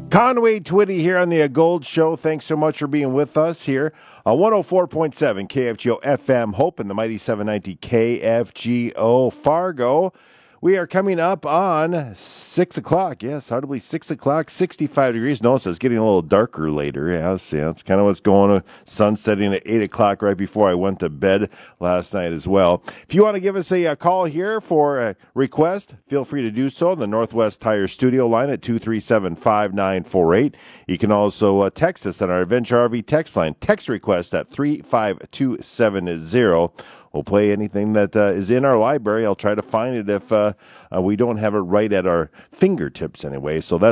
Conway Twitty here on the Gold Show. Thanks so much for being with us here on 104.7 KFGO FM Hope and the mighty 790 KFGO Fargo. We are coming up on 6 o'clock. Yes, hard to believe 6 o'clock, 65 degrees. Notice it's getting a little darker later. Yeah, it's kind of what's going on. Sun setting at 8 o'clock right before I went to bed last night as well. If you want to give us a call here for a request, feel free to do so. The Northwest Tire Studio line at 237-5948. You can also text us on our Adventure RV text line. Text request at 35270. We'll play anything that is in our library. I'll try to find it if we don't have it right at our fingertips anyway. So that's